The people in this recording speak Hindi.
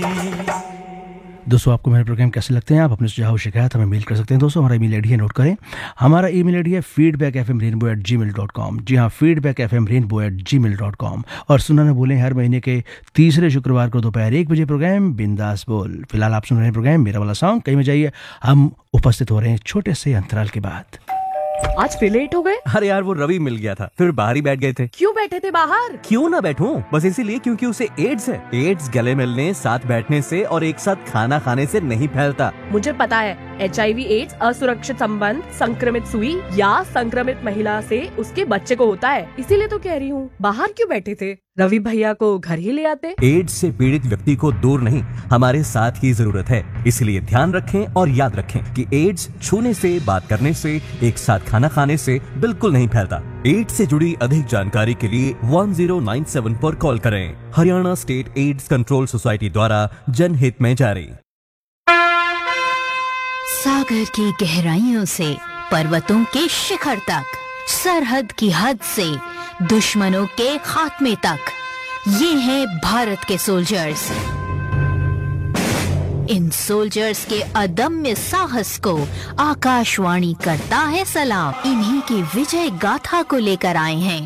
दोस्तों, आपको मेरे प्रोग्राम कैसे लगते हैं? आप अपने सुझाव शिकायत हमें मेल कर सकते हैं। दोस्तों, हमारा ईमेल आईडी है, नोट करें। हमारा ईमेल आईडी है feedbackfmrainbow@gmail.com। जी हाँ, feedbackfmrainbow@gmail.com। और सुनना न भूलें, हर महीने के तीसरे शुक्रवार को दोपहर 1 बजे प्रोग्राम बिंदास बोल। फिलहाल आप सुन रहे हैं प्रोग्राम मेरा वाला सॉन्ग। कहीं में जाइए, हम उपस्थित हो रहे हैं छोटे से अंतराल के बाद। आज फिर लेट हो गए? अरे यार, वो रवि मिल गया था, फिर बाहर ही बैठ गए थे। क्यों बैठे थे बाहर? क्यों ना बैठूं, बस इसीलिए क्योंकि उसे एड्स है। एड्स गले मिलने, साथ बैठने से और एक साथ खाना खाने से नहीं फैलता। मुझे पता है, HIV एड्स असुरक्षित संबंध, संक्रमित सुई या संक्रमित महिला से उसके बच्चे को होता है। इसीलिए तो कह रही हूँ, बाहर क्यों बैठे थे? रवि भैया को घर ही ले आते। एड्स से पीड़ित व्यक्ति को दूर नहीं, हमारे साथ की जरूरत है। इसलिए ध्यान रखें और याद रखें कि एड्स छूने से, बात करने से, एक साथ खाना खाने से बिल्कुल नहीं फैलता। एड्स से जुड़ी अधिक जानकारी के लिए 1097 पर कॉल करें। Haryana state AIDS control society द्वारा जनहित में जारी। सागर की गहराइयों से पर्वतों के शिखर तक, सरहद की हद से दुश्मनों के खात्मे तक, ये हैं भारत के सोल्जर्स। इन सोल्जर्स के अदम्य साहस को आकाशवाणी करता है सलाम। इन्हीं की विजय गाथा को लेकर आए हैं